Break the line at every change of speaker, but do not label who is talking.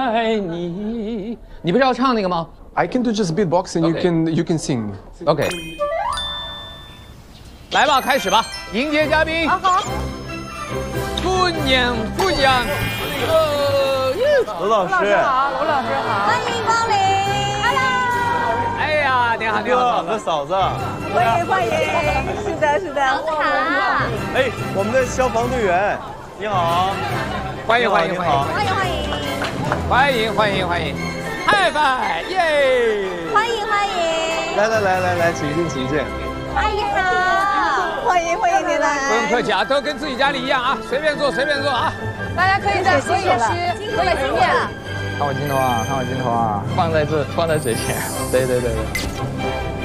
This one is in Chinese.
爱你。你不是要唱那个吗
I can do just beatbox and you can sing.
？OK， 来吧，开始吧，迎接嘉宾。
好。
姑娘，
罗老师
好，罗老师好，欢迎光临。Hello。
哎呀，你好，你好，
和嫂子，
欢迎，是的，
好。
哎，我们的消防队员，你好，
欢迎，
欢迎，
嗨拜耶！
欢迎，
来，请进。
阿姨好，欢迎您来。
不用客气啊，都跟自己家里一样啊，随便坐啊。
大家可以在休息区经验。
看我镜头啊，放在嘴前。对。